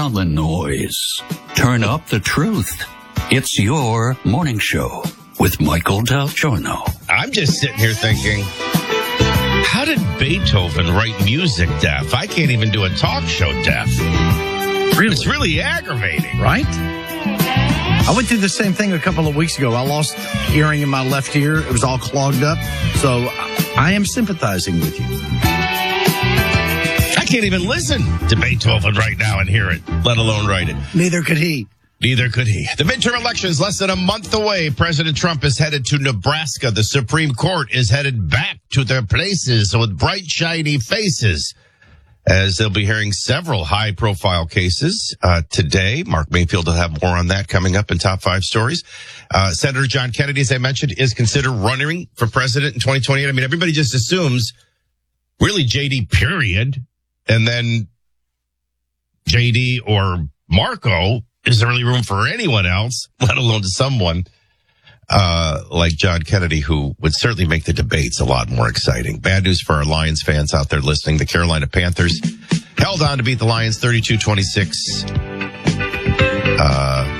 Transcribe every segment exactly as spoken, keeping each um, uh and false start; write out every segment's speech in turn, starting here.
down the noise. Turn up the truth. It's your morning show with Michael Del Giorno. I'm just sitting here thinking, how did Beethoven write music deaf? I can't even do a talk show deaf. Really? It's really aggravating. Right? I went through the same thing a couple of weeks ago. I lost hearing in my left ear. It was all clogged up. So I am sympathizing with you. I can't even listen to Beethoven right now and hear it, let alone write it. Neither could he. Neither could he. The midterm elections less than a month away. President Trump is headed to Nebraska. The Supreme Court is headed back to their places with bright, shiny faces, as they'll be hearing several high-profile cases uh, today. Mark Mayfield will have more on that coming up in Top five Stories. Uh, Senator John Kennedy, as I mentioned, is considered running for president in twenty twenty-eight. I mean, everybody just assumes really J D, period, and then J D or Marco. Is there really room for anyone else, let alone someone uh like John Kennedy, who would certainly make the debates a lot more exciting? Bad news for our Lions fans out there listening. The Carolina Panthers held on to beat the Lions thirty-two twenty-six uh,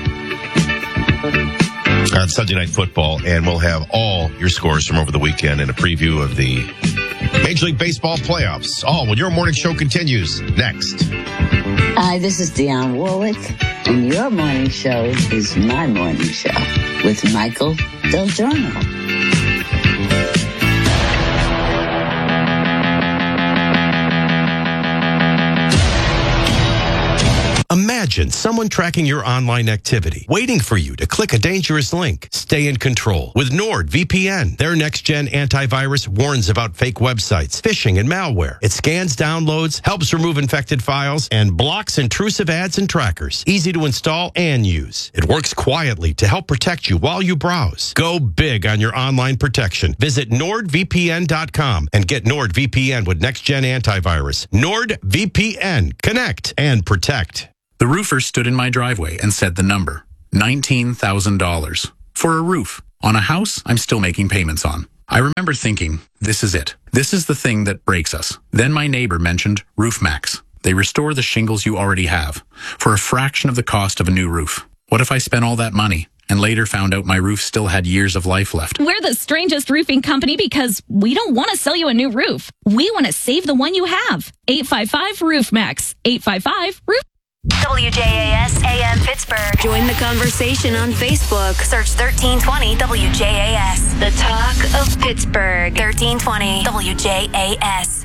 on Sunday Night Football, and we'll have all your scores from over the weekend and a preview of the Major League Baseball playoffs. All when your morning show continues next. Hi, this is Dionne Warwick, and your morning show is my morning show with Michael Del Giorno. Imagine someone tracking your online activity, waiting for you to click a dangerous link. Stay in control with NordVPN. Their next-gen antivirus warns about fake websites, phishing, and malware. It scans downloads, helps remove infected files, and blocks intrusive ads and trackers. Easy to install and use. It works quietly to help protect you while you browse. Go big on your online protection. Visit Nord V P N dot com and get NordVPN with next-gen antivirus. NordVPN. Connect and protect. The roofer stood in my driveway and said the number, nineteen thousand dollars. For a roof. On a house I'm still making payments on. I remember thinking, this is it. This is the thing that breaks us. Then my neighbor mentioned RoofMax. They restore the shingles you already have for a fraction of the cost of a new roof. What if I spent all that money and later found out my roof still had years of life left? We're the strangest roofing company because we don't want to sell you a new roof. We want to save the one you have. eight five five RoofMax. eight five five roof. W J A S A M Pittsburgh. Join the conversation on Facebook. Search thirteen twenty W J A S. The talk of Pittsburgh. thirteen twenty W J A S.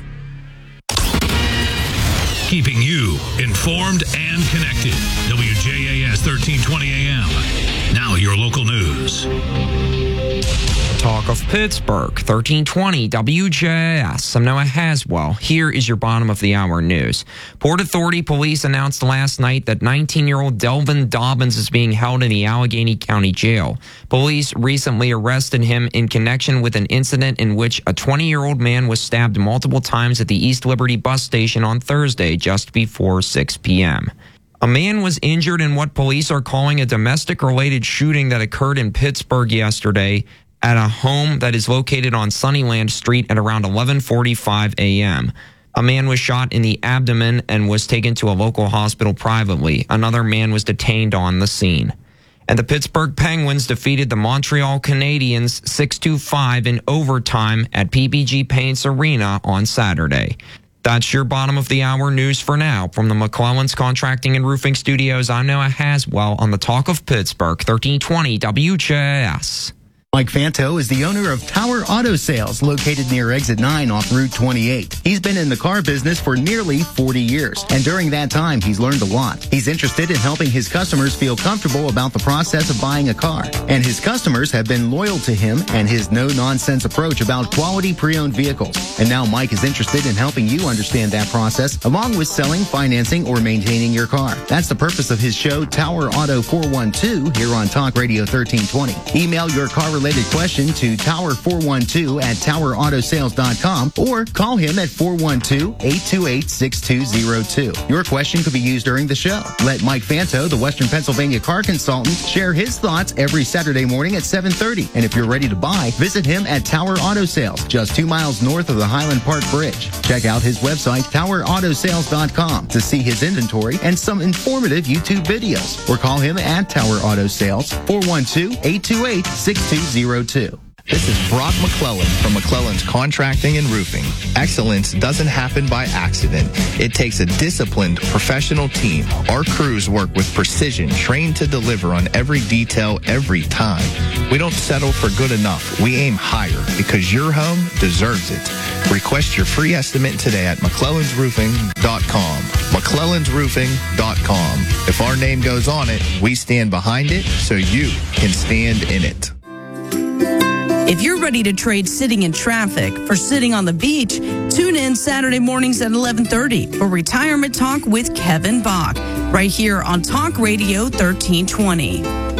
Keeping you informed and connected. W J A S thirteen twenty A M. Now your local news. Talk of Pittsburgh, thirteen twenty W J A S. I'm Noah Haswell. Here is your bottom of the hour news. Port Authority police announced last night that nineteen-year-old Delvin Dobbins is being held in the Allegheny County Jail. Police recently arrested him in connection with an incident in which a twenty-year-old man was stabbed multiple times at the East Liberty bus station on Thursday just before six p.m. A man was injured in what police are calling a domestic-related shooting that occurred in Pittsburgh yesterday at a home that is located on Sunnyland Street at around eleven forty-five a.m. A man was shot in the abdomen and was taken to a local hospital privately. Another man was detained on the scene. And the Pittsburgh Penguins defeated the Montreal Canadiens six two five in overtime at P P G Paints Arena on Saturday. That's your bottom of the hour news for now. From the McClellan's Contracting and Roofing Studios, I'm Noah Haswell on the Talk of Pittsburgh, thirteen twenty W J A S. Mike Fanto is the owner of Tower Auto Sales, located near Exit nine off Route twenty-eight. He's been in the car business for nearly forty years, and during that time, he's learned a lot. He's interested in helping his customers feel comfortable about the process of buying a car, and his customers have been loyal to him and his no-nonsense approach about quality pre-owned vehicles. And now Mike is interested in helping you understand that process, along with selling, financing, or maintaining your car. That's the purpose of his show, Tower Auto four one two, here on Talk Radio thirteen twenty. Email your car auto-related question to Tower four one two at tower auto sales dot com or call him at four one two, eight two eight, six two zero two. Your question could be used during the show. Let Mike Fanto, the Western Pennsylvania car consultant, share his thoughts every Saturday morning at seven thirty. And if you're ready to buy, visit him at Tower Auto Sales, just two miles north of the Highland Park Bridge. Check out his website, tower auto sales dot com, to see his inventory and some informative YouTube videos. Or call him at Tower Auto Sales, four one two, eight two eight, six two zero two. This is Brock McClellan from McClellan's Contracting and Roofing. Excellence doesn't happen by accident. It takes a disciplined, professional team. Our crews work with precision, trained to deliver on every detail every time. We don't settle for good enough. We aim higher because your home deserves it. Request your free estimate today at mcclellans roofing dot com. mcclellans roofing dot com. If our name goes on it, we stand behind it so you can stand in it. If you're ready to trade sitting in traffic for sitting on the beach, tune in Saturday mornings at eleven thirty for Retirement Talk with Kevin Bach, right here on Talk Radio thirteen twenty.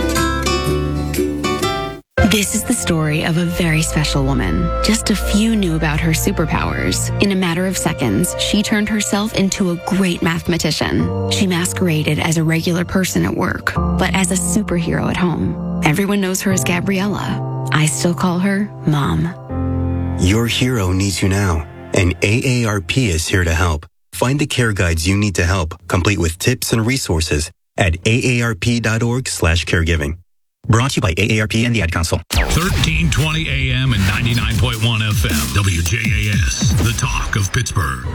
This is the story of a very special woman. Just a few knew about her superpowers. In a matter of seconds, she turned herself into a great mathematician. She masqueraded as a regular person at work, but as a superhero at home. Everyone knows her as Gabriella. I still call her Mom. Your hero needs you now, and A A R P is here to help. Find the care guides you need to help, complete with tips and resources at A A R P dot org slash caregiving. Brought to you by A A R P and the Ad Council. thirteen twenty A M and ninety-nine point one F M. W J A S, the talk of Pittsburgh.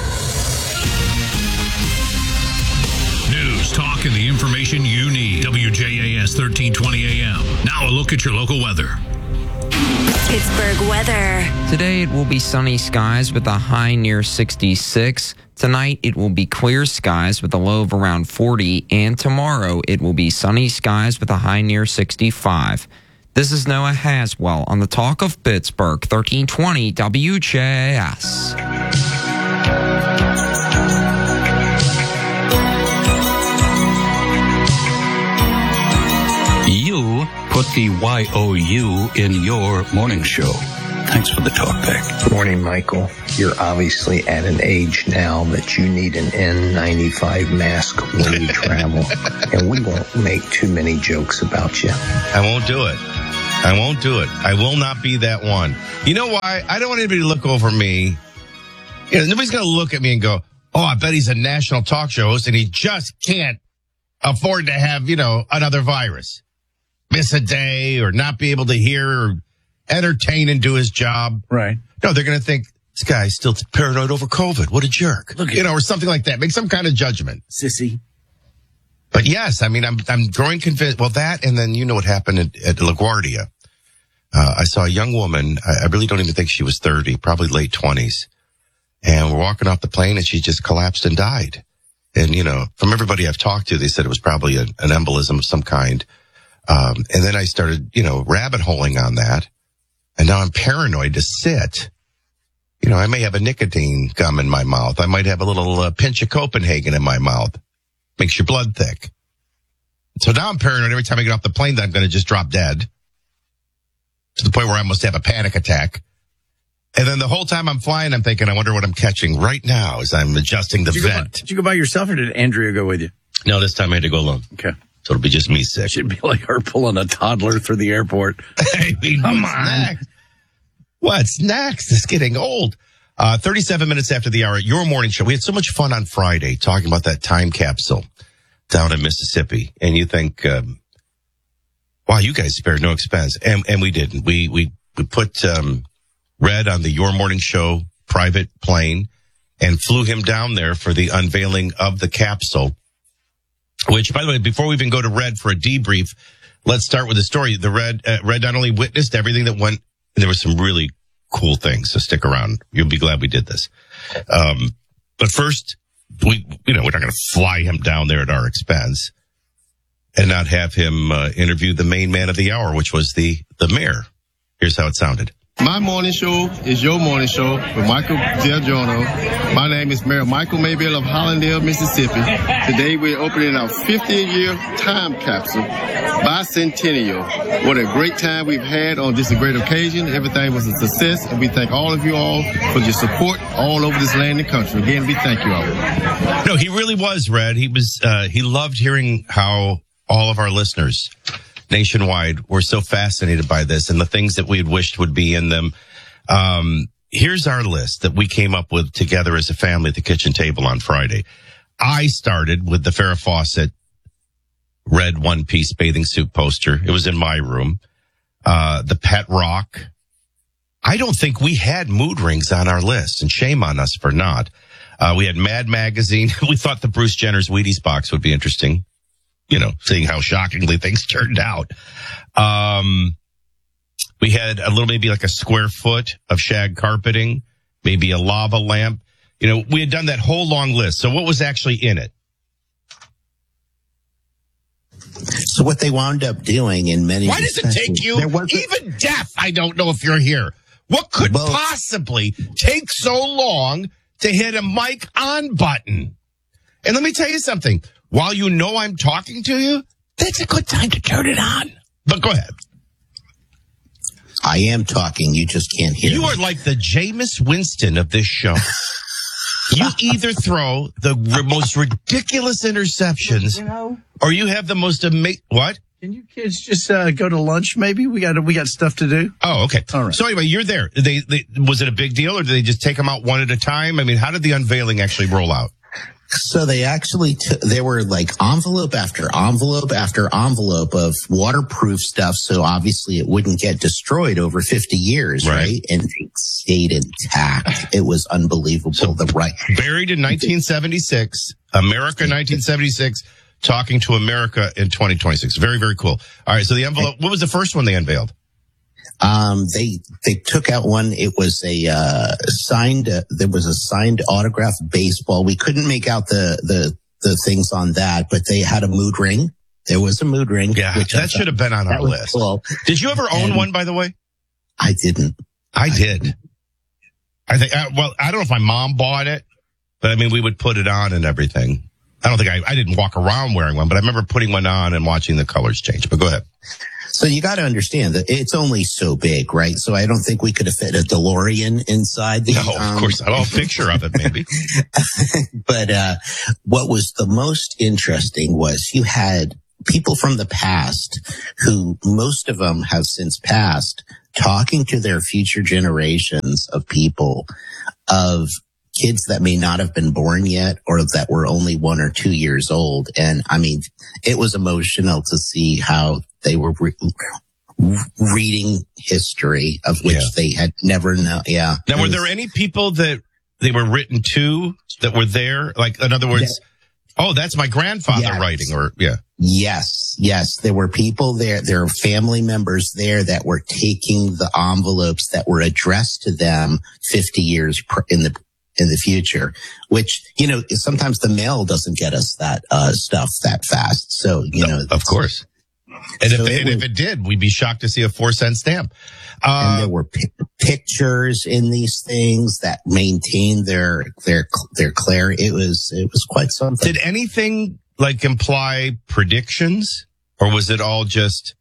News, talk, and the information you need. W J A S thirteen twenty A M. Now a look at your local weather. Pittsburgh weather. Today it will be sunny skies with a high near sixty-six. Tonight it will be clear skies with a low of around forty. And tomorrow it will be sunny skies with a high near sixty-five. This is Noah Haswell on the Talk of Pittsburgh, thirteen twenty W J A S. You put the Y O U in your morning show. Thanks for the talk back. Good morning, Michael. You're obviously at an age now that you need an N ninety-five mask when you travel. And we won't make too many jokes about you. I won't do it. I won't do it. I will not be that one. You know why? I don't want anybody to look over me. You know, nobody's going to look at me and go, oh, I bet he's a national talk show host and he just can't afford to have, you know, another virus. Miss a day or not be able to hear or entertain and do his job. Right. No, they're going to think, this guy's still paranoid over COVID. What a jerk. Look at you know, or something like that. Make some kind of judgment. Sissy. But yes, I mean, I'm I'm growing convinced. Well, that, and then you know what happened at, at LaGuardia. Uh, I saw a young woman. I, I really don't even think she was thirty, probably late twenties. And we're walking off the plane and she just collapsed and died. And, you know, from everybody I've talked to, they said it was probably a, an embolism of some kind. Um, and then I started, you know, rabbit holing on that. And now I'm paranoid to sit. You know, I may have a nicotine gum in my mouth. I might have a little uh, pinch of Copenhagen in my mouth. Makes your blood thick. So now I'm paranoid every time I get off the plane that I'm going to just drop dead. To the point where I almost have a panic attack. And then the whole time I'm flying, I'm thinking, I wonder what I'm catching right now as I'm adjusting the did vent. By, did you go by yourself or did Andrea go with you? No, this time I had to go alone. Okay. So it'll be just me sick. It should be like her pulling a toddler through the airport. I mean, come on. Next? What's next? It's getting old. Uh, thirty-seven minutes after the hour, your morning show. We had so much fun on Friday talking about that time capsule down in Mississippi. And you think, um, wow, you guys spared no expense. And, and we didn't. We, we, we put, um, Red on the Your Morning Show private plane and flew him down there for the unveiling of the capsule. Which, by the way, before we even go to Red for a debrief, let's start with the story. The Red, uh, Red not only witnessed everything that went, and there were some really cool things, so stick around. You'll be glad we did this. Um, but first, we, you know, we're not going to fly him down there at our expense and not have him uh, interview the main man of the hour, which was the, the mayor. Here's how it sounded. My morning show is your morning show with Michael Giorgiano. My name is Mayor Michael Maybell of Hollandale, Mississippi. Today we're opening our fiftieth-year time capsule bicentennial. What a great time we've had on this great occasion. Everything was a success, and we thank all of you all for your support all over this land and country. Again, we thank you all. No, he really was, Red. He was. Uh, he loved hearing how all of our listeners nationwide were so fascinated by this and the things that we had wished would be in them. Um, here's our list that we came up with together as a family at the kitchen table on Friday. I started with the Farrah Fawcett red one-piece bathing suit poster. It was in my room. Uh, the pet rock. I don't think we had mood rings on our list, and shame on us for not. Uh, we had Mad Magazine. We thought the Bruce Jenner's Wheaties box would be interesting. You know, seeing how shockingly things turned out. Um, we had a little, maybe like a square foot of shag carpeting, maybe a lava lamp. You know, we had done that whole long list. So what was actually in it? So what they wound up doing in many Why does it take you, even deaf, I don't know if you're here. What could Both. possibly take so long to hit a mic on button? And let me tell you something. While you know I'm talking to you, that's a good time to turn it on. But go ahead. I am talking. You just can't hear You me. are like the Jameis Winston of this show. You either throw the r- most ridiculous interceptions, You know, or you have the most amazing. What? can you kids just uh, go to lunch? Maybe we got we got stuff to do. Oh, okay. All right. So anyway, you're there. They, they was it a big deal, or did they just take them out one at a time? I mean, how did the unveiling actually roll out? So they actually, t- there were like envelope after envelope after envelope of waterproof stuff. So obviously it wouldn't get destroyed over fifty years, right? right? And it stayed intact. It was unbelievable. So the right. Buried in nineteen seventy-six, America nineteen seventy-six, talking to America in twenty twenty-six. Very, very cool. All right. So the envelope, what was the first one they unveiled? Um, they, they took out one. It was a, uh, signed, uh, there was a signed autographed baseball. We couldn't make out the, the, the things on that, but they had a mood ring. There was a mood ring. Yeah. Which That should have been on our was list. Cool. Did you ever own And one, by the way? I didn't. I did. I think, uh, well, I don't know if my mom bought it, but I mean, we would put it on and everything. I don't think I, I didn't walk around wearing one, but I remember putting one on and watching the colors change. But go ahead. So you got to understand that it's only so big, right? So I don't think we could have fit a DeLorean inside the. No, of um, course not. A picture of it, maybe. But uh, what was the most interesting was you had people from the past who most of them have since passed talking to their future generations of people of kids that may not have been born yet or that were only one or two years old. And I mean, it was emotional to see how they were re- reading history of which Yeah. they had never known. Yeah. Now, It were was- there any people that they were written to that were there? Like, in other words, oh, that's my grandfather Yes. writing, or yeah. Yes, yes. There were people there. There were family members there that were taking the envelopes that were addressed to them fifty years pr- in the in the future, which, you know, sometimes the mail doesn't get us that uh, stuff that fast. So, you know, of course. And, So if, it and if was- it did, we'd be shocked to see a four cent stamp. and Uh, there were pi- pictures in these things that maintained their their their clarity. It was it was quite something. did anything like imply predictions, or was it all just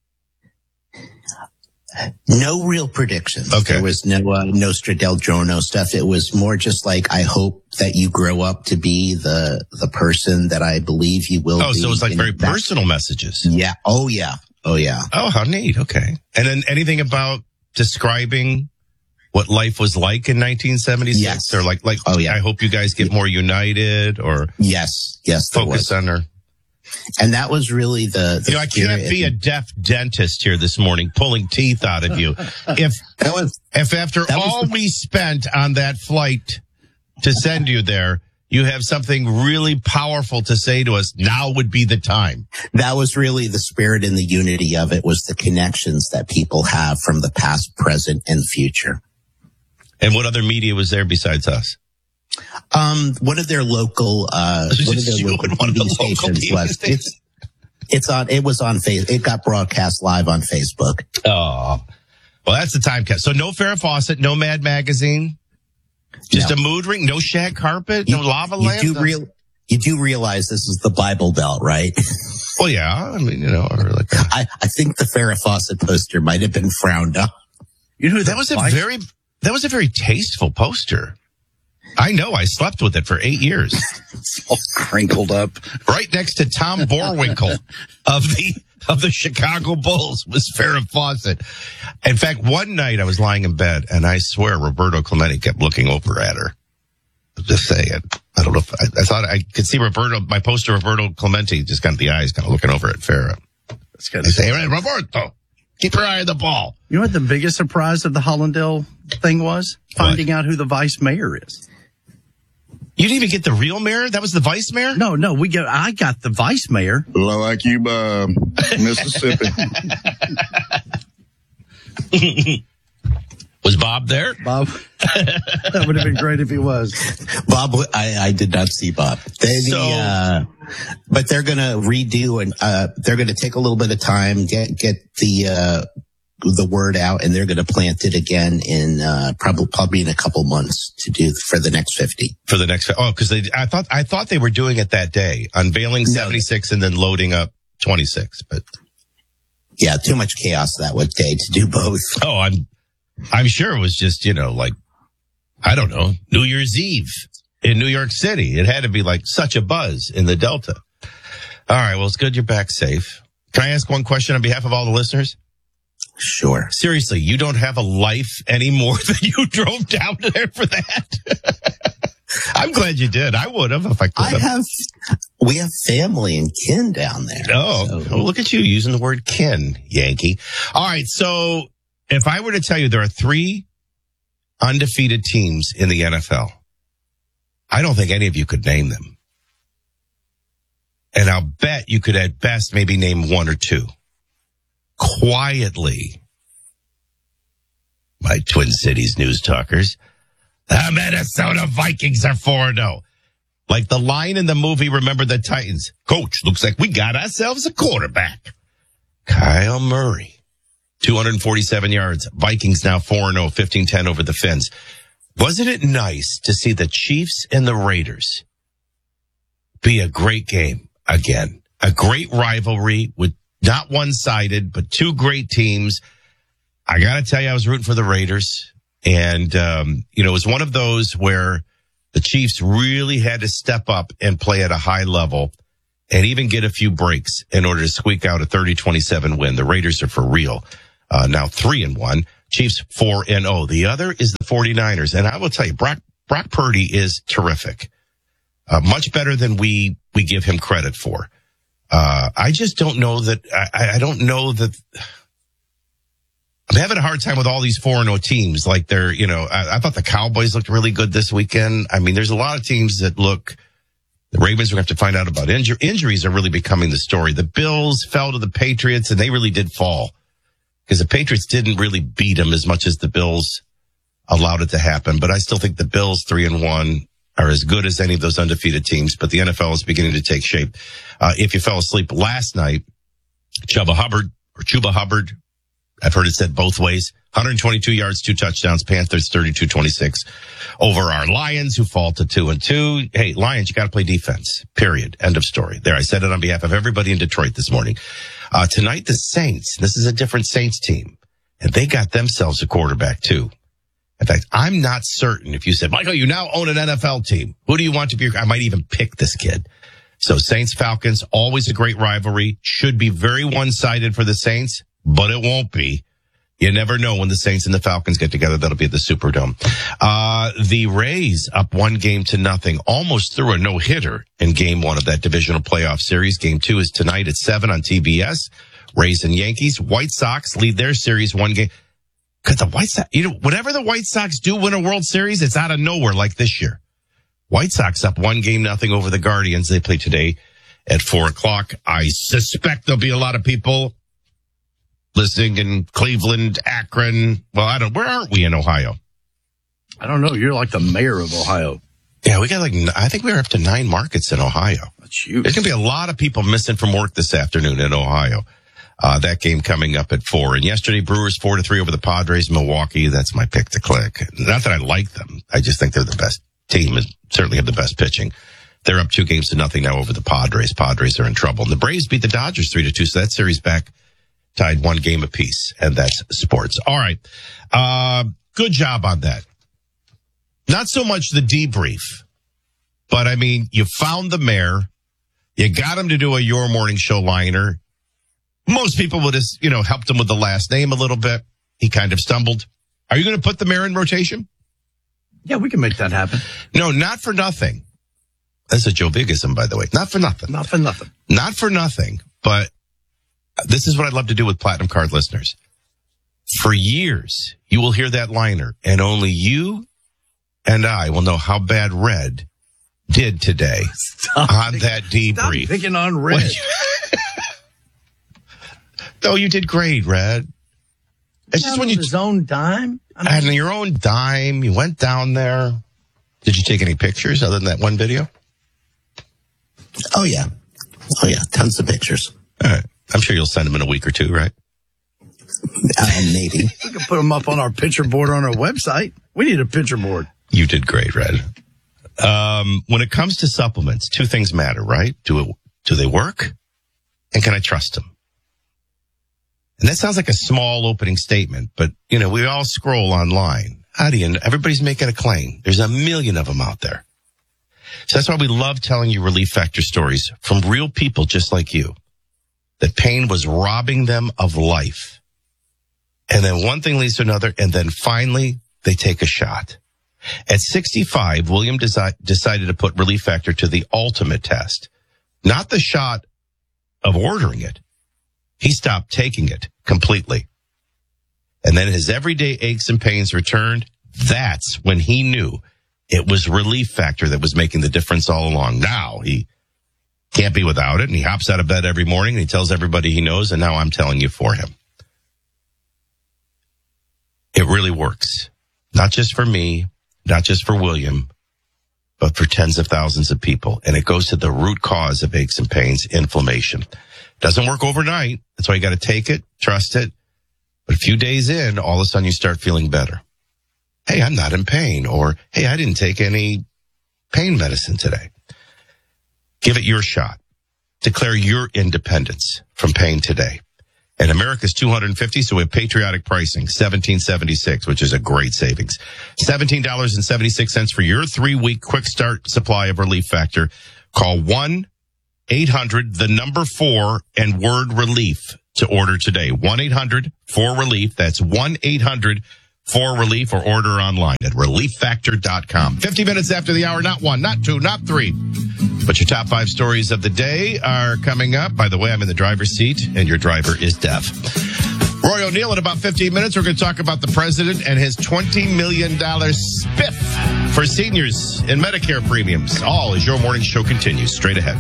No real predictions. Okay. There was no uh, Nostradamus stuff. It was more just like, I hope that you grow up to be the the person that I believe you will oh, be. so it was like in very that- personal messages? Yeah. Oh, yeah. Oh, yeah. Oh, how neat. Okay. And then anything about describing what life was like in nineteen seventy-six, Yes. or like, like, Oh, yeah. I hope you guys get more united, or Yes. Yes. there focus was. on her. And that was really the, the You know, I can't spirit. be a deaf dentist here this morning pulling teeth out of you. If That was, if after That was all the- we spent on that flight to send you there, you have something really powerful to say to us, now would be the time. that was really the spirit and the unity of it, was the connections that people have from the past, present, and future. And what other media was there besides us? Um, one of their local, uh, one of their You local and one of the T V local stations T V was, stations. it's, it's on, it was on face, it got broadcast live on Facebook. Oh, well, Well, that's the time cut. So no Farrah Fawcett, no Mad Magazine, just no. a mood ring, no shag carpet, you, no lava you lamp. Do real, you do realize this is the Bible Belt, right? Well, yeah. I mean, you know, like I, I think the Farrah Fawcett poster might have been frowned on. You know, that was a like? very, that was a very tasteful poster. I know. I slept with it for eight years. It's all crinkled up. Right next to Tom Borwinkle of the of the Chicago Bulls was Farrah Fawcett. In fact, one night I was lying in bed, and I swear Roberto Clemente kept looking over at her. Just saying. I don't know if I, I thought I could see Roberto, my poster Roberto Clemente, just got the eyes kind of looking over at Farrah. That's good. I say, hey, Roberto, keep your eye on the ball. You know what the biggest surprise of the Hollandale thing was? Finding what? out who the vice mayor is. You didn't even get the real mayor? That was the vice mayor? No, no, we got. I got the vice mayor. Like you, uh, Mississippi. Was Bob there? Bob. That would have been great if he was. Bob, I, I did not see Bob. They, so, the, uh, but they're going to redo and uh, they're going to take a little bit of time, get get the uh, the word out, and they're going to plant it again in uh, probably probably in a couple months to do for the next fifty. For the next, oh, because they, I thought I thought they were doing it that day, unveiling no. seventy-six and then loading up twenty-six. But yeah, too much chaos that one day to do both. Oh, I'm I'm sure it was just, you know, like, I don't know, New Year's Eve in New York City. It had to be like such a buzz in the Delta. All right, well, it's good you're back safe. Can I ask one question on behalf of all the listeners? Sure. Seriously, you don't have a life anymore that you drove down there for that? I'm glad you did. I would have if I could I have. have, we have family and kin down there. Oh, so. Well, look at you using the word kin, Yankee. All right, so if I were to tell you there are three undefeated teams in the N F L, I don't think any of you could name them. And I'll bet you could at best maybe name one or two. Quietly, my Twin Cities news talkers, the Minnesota Vikings are four and oh. Like the line in the movie, Remember the Titans. Coach, looks like we got ourselves a quarterback. Kyle Murray, two hundred forty-seven yards. Vikings now four and oh, fifteen ten over the Finns. Wasn't it nice to see the Chiefs and the Raiders be a great game again? A great rivalry with not one-sided, but two great teams. I got to tell you, I was rooting for the Raiders. And, um, you know, it was one of those where the Chiefs really had to step up and play at a high level and even get a few breaks in order to squeak out a thirty twenty-seven win. The Raiders are for real. Uh, now three and one. Chiefs four and oh. The other is the 49ers. And I will tell you, Brock, Brock Purdy is terrific. Uh, much better than we, we give him credit for. Uh, I just don't know that, I, I don't know that, I'm having a hard time with all these four and oh teams. Like they're, you know, I, I thought the Cowboys looked really good this weekend. I mean, there's a lot of teams that look, the Ravens are going to have to find out about injury. Injuries are really becoming the story. The Bills fell to the Patriots and they really did fall because the Patriots didn't really beat them as much as the Bills allowed it to happen. But I still think the Bills three and one are as good as any of those undefeated teams, but the N F L is beginning to take shape. Uh, if you fell asleep last night, Chuba Hubbard or Chuba Hubbard, I've heard it said both ways, one hundred twenty-two yards, two touchdowns, Panthers thirty-two twenty-six over our Lions who fall to two and two. Hey, Lions, you got to play defense, period. End of story. There, I said it on behalf of everybody in Detroit this morning. Uh, tonight, the Saints, this is a different Saints team, and they got themselves a quarterback too. In fact, I'm not certain if you said, Michael, you now own an N F L team. Who do you want to be? I might even pick this kid. So Saints Falcons, always a great rivalry. Should be very one-sided for the Saints, but it won't be. You never know when the Saints and the Falcons get together. That'll be at the Superdome. Uh, the Rays up one game to nothing, almost threw a no-hitter in game one of that divisional playoff series. Game two is tonight at seven on T B S. Rays and Yankees. White Sox lead their series one game. Cause the White Sox, you know, whenever the White Sox do win a World Series, it's out of nowhere like this year. White Sox up one game, nothing over the Guardians. They play today at four o'clock. I suspect there'll be a lot of people listening in Cleveland, Akron. Well, I don't, where aren't we in Ohio? I don't know. You're like the mayor of Ohio. Yeah, we got like, I think we're up to nine markets in Ohio. That's huge. There's going to be a lot of people missing from work this afternoon in Ohio. Uh, that game coming up at four. And yesterday, Brewers four to three over the Padres. Milwaukee, that's my pick to click. Not that I like them. I just think they're the best team and certainly have the best pitching. They're up two games to nothing now over the Padres. Padres are in trouble. And the Braves beat the Dodgers three to two. So that series back tied one game apiece. And that's sports. All right. Uh, good job on that. Not so much the debrief, but I mean, you found the mayor. You got him to do a Your Morning Show liner. Most people would have, you know, helped him with the last name a little bit. He kind of stumbled. Are you going to put the mayor in rotation? Yeah, we can make that happen. No, not for nothing. That's a Joe Bigism, by the way. Not for nothing. Not for nothing. Not for nothing. But this is what I'd love to do with Platinum Card listeners. For years, you will hear that liner, and only you and I will know how bad Red did today Stop on thinking, that debrief. Stop picking on Red. No, you did great, Red. It's just when you his own dime. I mean, and your own dime, you went down there. Did you take any pictures other than that one video? Oh yeah, oh yeah, tons of pictures. All right. I'm sure you'll send them in a week or two, right? Uh, maybe we can put them up on our picture board on our website. We need a picture board. You did great, Red. Um, when it comes to supplements, two things matter, right? Do it, do they work? And can I trust them? And that sounds like a small opening statement, but you know, we all scroll online. How do you know? Everybody's making a claim. There's a million of them out there. So that's why we love telling you Relief Factor stories from real people just like you. That pain was robbing them of life. And then one thing leads to another, and then finally they take a shot. At sixty-five, William desi- decided to put Relief Factor to the ultimate test. Not the shot of ordering it. He stopped taking it completely. And then his everyday aches and pains returned. That's when he knew it was Relief Factor that was making the difference all along. Now he can't be without it, and he hops out of bed every morning, and he tells everybody he knows, and now I'm telling you for him. It really works. Not just for me, not just for William, but for tens of thousands of people. And it goes to the root cause of aches and pains, inflammation. Doesn't work overnight. That's why you got to take it, trust it. But a few days in, all of a sudden you start feeling better. Hey, I'm not in pain. Or, hey, I didn't take any pain medicine today. Give it your shot. Declare your independence from pain today. And America's two hundred fifty, so we have patriotic pricing, seventeen seventy-six, which is a great savings. seventeen dollars and seventy-six cents for your three-week quick start supply of Relief Factor. Call one eight hundred, the number four, and word relief to order today. one eight hundred four relief. That's one eight hundred four relief, or order online at relief factor dot com. fifty minutes after the hour, not one, not two, not three. But your top five stories of the day are coming up. By the way, I'm in the driver's seat, and your driver is deaf. Roy O'Neill, in about fifteen minutes, we're going to talk about the president and his twenty million dollars spiff for seniors and Medicare premiums. All as your morning show continues. Straight ahead.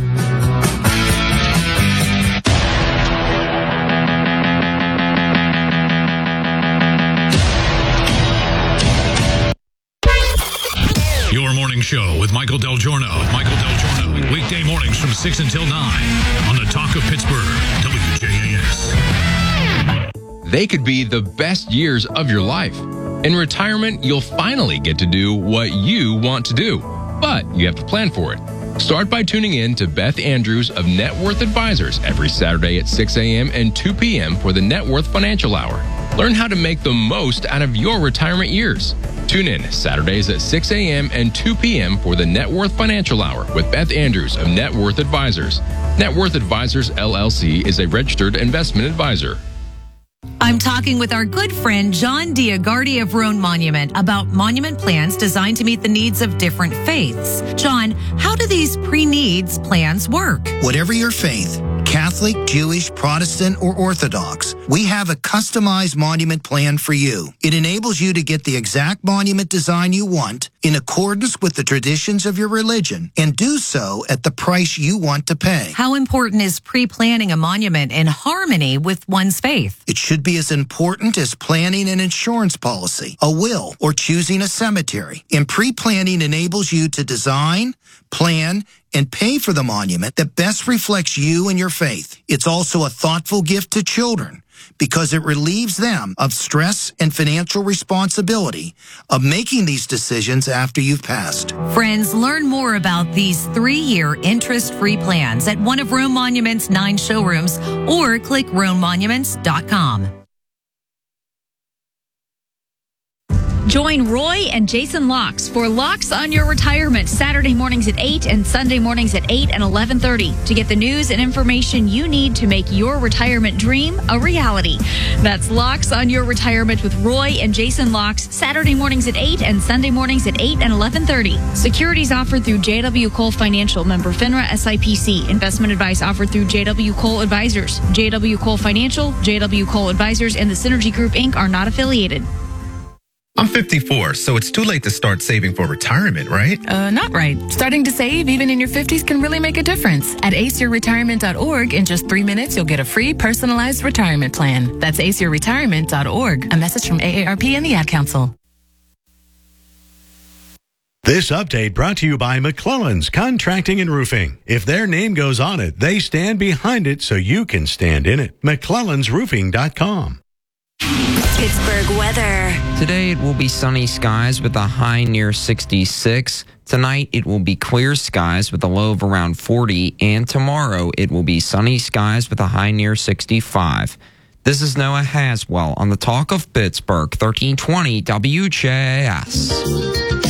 Your morning show with Michael Del Giorno. Michael Del Giorno. Weekday mornings from six until nine on the Talk of Pittsburgh, W J A S. They could be the best years of your life. In retirement, you'll finally get to do what you want to do, but you have to plan for it. Start by tuning in to Beth Andrews of Net Worth Advisors every Saturday at six a.m. and two p.m. for the Net Worth Financial Hour. Learn how to make the most out of your retirement years. Tune in Saturdays at six a.m. and two p.m. for the Net Worth Financial Hour with Beth Andrews of Net Worth Advisors. Net Worth Advisors, L L C is a registered investment advisor. I'm talking with our good friend John Diagardi of Roan Monument about monument plans designed to meet the needs of different faiths. John, how do these pre-needs plans work? Whatever your faith, Catholic, Jewish, Protestant, or Orthodox, we have a customized monument plan for you. It enables you to get the exact monument design you want in accordance with the traditions of your religion and do so at the price you want to pay. How important is pre-planning a monument in harmony with one's faith? It should be as important as planning an insurance policy, a will, or choosing a cemetery. And pre-planning enables you to design, plan, and pay for the monument that best reflects you and your faith. It's also a thoughtful gift to children because it relieves them of stress and financial responsibility of making these decisions after you've passed. Friends, learn more about these three-year interest-free plans at one of Rome Monument's nine showrooms or click rome monuments dot com. Join Roy and Jason Locks for Locks on Your Retirement, Saturday mornings at eight and Sunday mornings at eight and eleven thirty to get the news and information you need to make your retirement dream a reality. That's Locks on Your Retirement with Roy and Jason Locks, Saturday mornings at eight and Sunday mornings at eight and eleven thirty. Securities offered through J W. Cole Financial, member FINRA S I P C. Investment advice offered through J W. Cole Advisors. J W. Cole Financial, J W. Cole Advisors, and the Synergy Group, Incorporated are not affiliated. I'm fifty-four, so it's too late to start saving for retirement, right? Uh, not right. Starting to save even in your fifties can really make a difference. At ace your retirement dot org, in just three minutes, you'll get a free personalized retirement plan. That's ace your retirement dot org. A message from A A R P and the Ad Council. This update brought to you by McClellan's Contracting and Roofing. If their name goes on it, they stand behind it so you can stand in it. McClellans Roofing dot com. Pittsburgh weather. Today it will be sunny skies with a high near sixty-six. Tonight it will be clear skies with a low of around forty. And tomorrow it will be sunny skies with a high near sixty-five. This is Noah Haswell on the Talk of Pittsburgh, thirteen twenty W J A S.